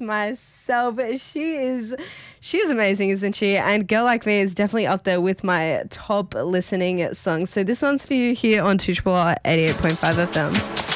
myself. She's amazing, isn't she? And Girl Like Me is definitely up there with my top listening songs. So this one's for you here on 2 88.5 FM.